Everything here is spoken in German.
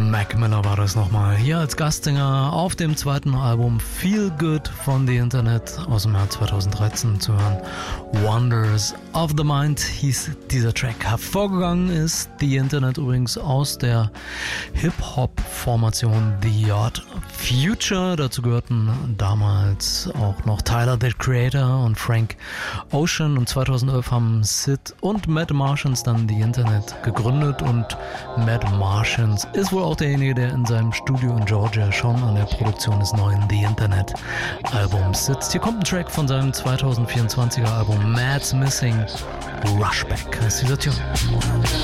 Mac Miller war das nochmal. Hier als Gastsänger auf dem zweiten Album Feel Good von The Internet aus dem Jahr 2013 zu hören. Wonders of the Mind hieß dieser Track. Hervorgegangen ist The Internet übrigens aus der Hip-Hop-Formation The Odd Future. Dazu gehörten damals auch noch Tyler, the Creator und Frank Ocean. Und 2011 haben Sid und Matt Martians dann The Internet gegründet. Und Matt Martians ist wohl auch derjenige, der in seinem Studio in Georgia schon an der Produktion des neuen The Internet Albums sitzt. Hier kommt ein Track von seinem 2024er Album Mad's Missing. Rushback heißt dieser Tune.